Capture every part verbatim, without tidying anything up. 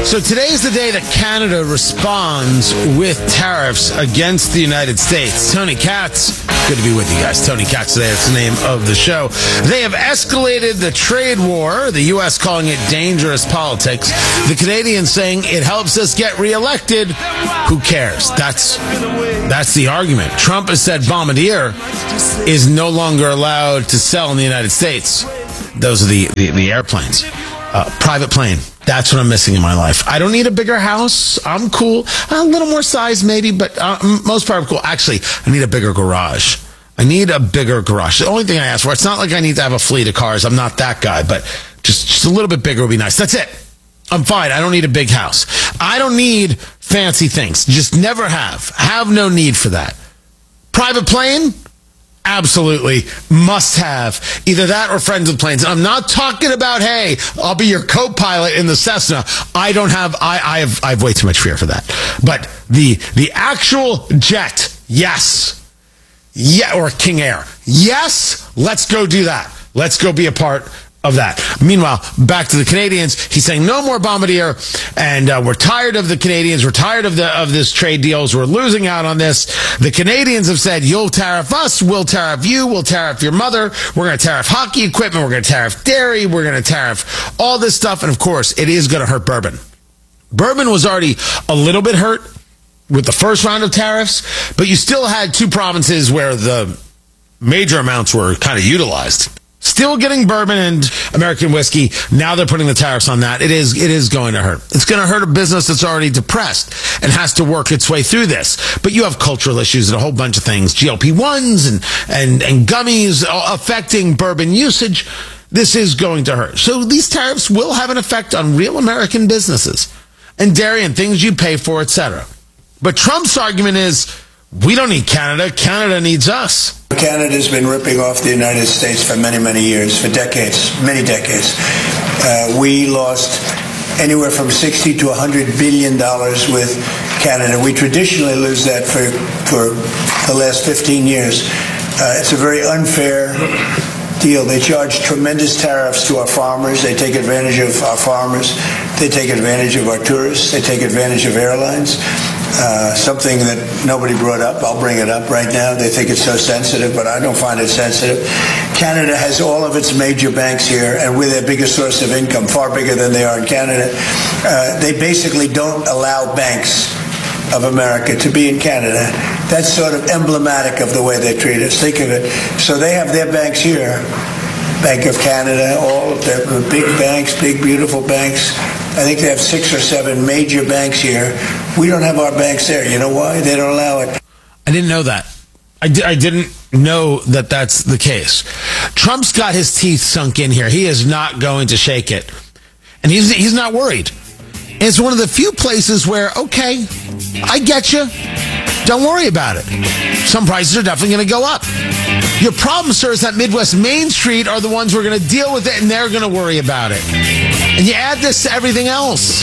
So today is the day that Canada responds with tariffs against the United States. Tony Katz, good to be with you guys. Tony Katz today, that's the name of the show. They have escalated the trade war, the U S calling it dangerous politics. The Canadians saying it helps us get reelected. Who cares? That's that's the argument. Trump has said Bombardier is no longer allowed to sell in the United States. Those are the, the, the airplanes. Uh, private plane. That's what I'm missing in my life. I don't need a bigger house. I'm cool. A little more size maybe, but uh, most part I'm cool. Actually, I need a bigger garage. I need a bigger garage. The only thing I ask for, it's not like I need to have a fleet of cars. I'm not that guy, but just, just a little bit bigger would be nice. That's it. I'm fine. I don't need a big house. I don't need fancy things. Just never have. Have no need for that. Private plane? Absolutely. Must have. Either that or friends with planes. I'm not talking about, hey, I'll be your co-pilot in the Cessna. I don't have, I, I have, I have way too much fear for that. But the, the actual jet, yes. Yeah, or King Air. Yes, let's go do that. Let's go be a part of that. Meanwhile, back to the Canadians. He's saying no more Bombardier, and uh, we're tired of the Canadians. We're tired of the of this trade deals. We're losing out on this. The Canadians have said, you'll tariff us, we'll tariff you, we'll tariff your mother. We're going to tariff hockey equipment. We're going to tariff dairy. We're going to tariff all this stuff. And of course, it is going to hurt bourbon. Bourbon was already a little bit hurt with the first round of tariffs, but you still had two provinces where the major amounts were kind of utilized. Still getting bourbon and American whiskey. Now they're putting the tariffs on that. It is, it is going to hurt. It's going to hurt a business that's already depressed and has to work its way through this. But you have cultural issues and a whole bunch of things. G L P ones and, and, and gummies affecting bourbon usage. This is going to hurt. So these tariffs will have an effect on real American businesses and dairy and things you pay for, et cetera. But Trump's argument is, we don't need Canada. Canada needs us. Canada's been ripping off the United States for many, many years, for decades, many decades. Uh, we lost anywhere from sixty to one hundred billion dollars with Canada. We traditionally lose that for, for the last fifteen years. Uh, it's a very unfair deal. They charge tremendous tariffs to our farmers. They take advantage of our farmers. They take advantage of our tourists. They take advantage of airlines. Uh, something that nobody brought up. I'll bring it up right now. They think it's so sensitive, but I don't find it sensitive. Canada has all of its major banks here, and we're their biggest source of income, far bigger than they are in Canada. Uh, they basically don't allow banks of America to be in Canada. That's sort of emblematic of the way they treat us. Think of it. So they have their banks here. Bank of Canada, all of their big banks, big, beautiful banks. I think they have six or seven major banks here. We don't have our banks there. You know why? They don't allow it. I didn't know that. I, di- I didn't know that that's the case. Trump's got his teeth sunk in here. He is not going to shake it. And he's he's not worried. And it's one of the few places where, okay, I get you. Don't worry about it. Some prices are definitely going to go up. Your problem, sir, is that Midwest Main Street are the ones who are going to deal with it, and they're going to worry about it. And you add this to everything else.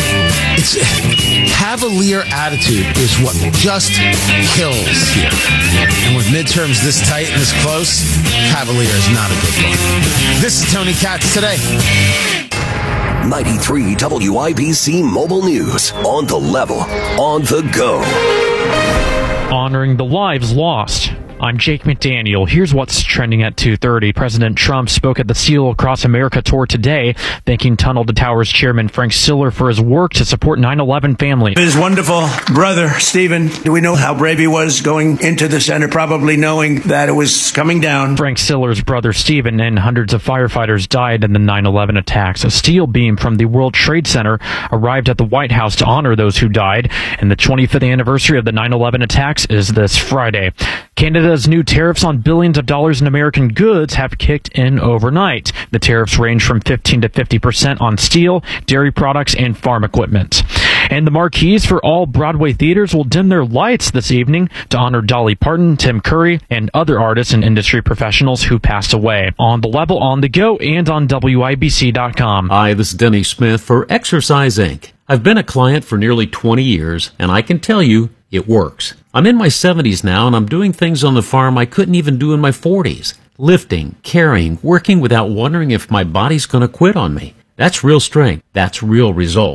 It's cavalier attitude is what just kills here. And with midterms this tight and this close, cavalier is not a good one. This is Tony Katz today. ninety-three W I B C Mobile News. On the level. On the go. Honoring the lives lost. I'm Jake McDaniel. Here's what's trending at two thirty. President Trump spoke at the Seal Across America tour today, thanking Tunnel to Towers chairman Frank Siller for his work to support nine eleven families. His wonderful brother, Stephen, do we know how brave he was going into the center, probably knowing that it was coming down? Frank Siller's brother, Stephen, and hundreds of firefighters died in the nine eleven attacks. A steel beam from the World Trade Center arrived at the White House to honor those who died, and the twenty-fifth anniversary of the nine eleven attacks is this Friday. Canada's new tariffs on billions of dollars in American goods have kicked in overnight. The tariffs range from fifteen to fifty percent on steel, dairy products, and farm equipment. And the marquees for all Broadway theaters will dim their lights this evening to honor Dolly Parton, Tim Curry, and other artists and industry professionals who passed away. On the level, on the go, and on W I B C dot com. Hi, this is Denny Smith for Exercise Incorporated. I've been a client for nearly twenty years, and I can tell you, it works. I'm in my seventies now, and I'm doing things on the farm I couldn't even do in my forties. Lifting, carrying, working without wondering if my body's going to quit on me. That's real strength. That's real result.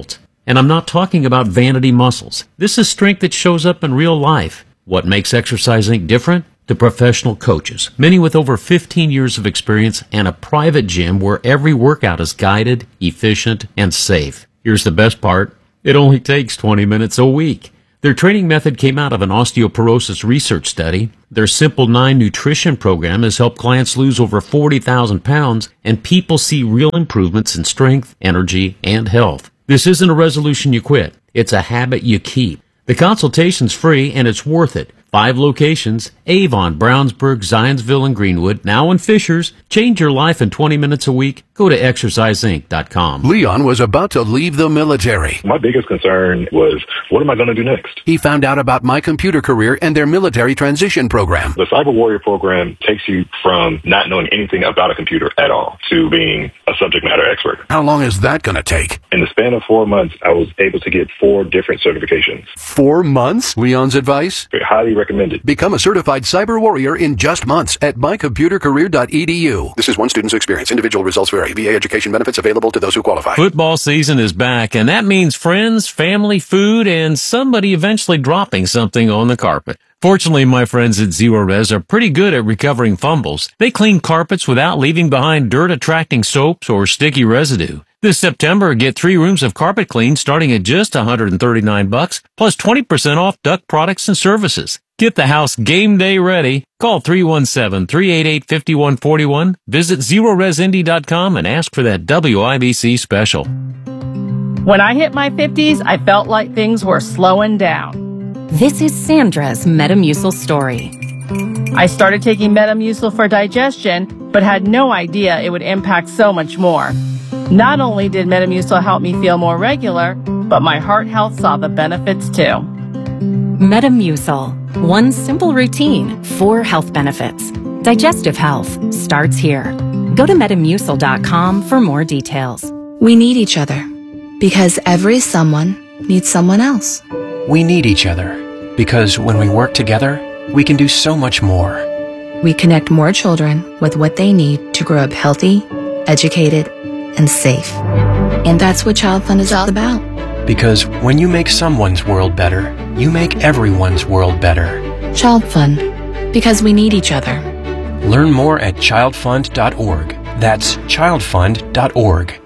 And I'm not talking about vanity muscles. This is strength that shows up in real life. What makes Exercise Incorporated different? The professional coaches, many with over fifteen years of experience, and a private gym where every workout is guided, efficient, and safe. Here's the best part. It only takes twenty minutes a week. Their training method came out of an osteoporosis research study. Their Simple nine nutrition program has helped clients lose over forty thousand pounds, and people see real improvements in strength, energy, and health. This isn't a resolution you quit. It's a habit you keep. The consultation's free, and it's worth it. Five locations: Avon, Brownsburg, Zionsville, and Greenwood. Now in Fishers. Change your life in twenty minutes a week. Go to exercise inc dot com. Leon was about to leave the military. My biggest concern was, what am I going to do next? He found out about My Computer Career and their military transition program. The Cyber Warrior program takes you from not knowing anything about a computer at all to being a subject matter expert. How long is that going to take? In the span of four months, I was able to get four different certifications. Four months? Leon's advice? Highly recommended. Become a certified cyber warrior in just months at my computer career dot e d u. This is one student's experience. Individual results vary. V A education benefits available to those who qualify. Football season is back, and that means friends, family, food, and somebody eventually dropping something on the carpet. Fortunately, my friends at Zerorez are pretty good at recovering fumbles. They clean carpets without leaving behind dirt-attracting soaps or sticky residue. This September, get three rooms of carpet clean starting at just one hundred thirty-nine bucks, plus twenty percent off duct products and services. Get the house game day ready. Call three one seven, three eight eight, five one four one. Visit zero res indy dot com and ask for that W I B C special. When I hit my fifties, I felt like things were slowing down. This is Sandra's Metamucil story. I started taking Metamucil for digestion, but had no idea it would impact so much more. Not only did Metamucil help me feel more regular, but my heart health saw the benefits too. Metamucil. One simple routine, four health benefits. Digestive health starts here. Go to metamucil dot com for more details. We need each other because every someone needs someone else. We need each other because when we work together, we can do so much more. We connect more children with what they need to grow up healthy, educated, and safe. And that's what Child Fund is all about. Because when you make someone's world better, you make everyone's world better. Child Fund, because we need each other. Learn more at child fund dot org. That's child fund dot org.